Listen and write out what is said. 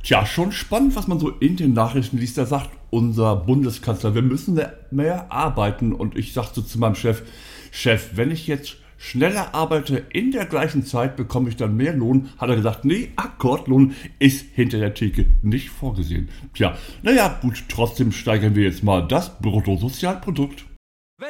Tja, schon spannend, was man so in den Nachrichten liest. Da sagt unser Bundeskanzler, wir müssen mehr arbeiten. Und ich sagte zu meinem Chef, wenn ich jetzt schneller arbeite in der gleichen Zeit, bekomme ich dann mehr Lohn. Hat er gesagt, nee, Akkordlohn ist hinter der Theke nicht vorgesehen. Tja, naja, gut, trotzdem steigern wir jetzt mal das Bruttosozialprodukt.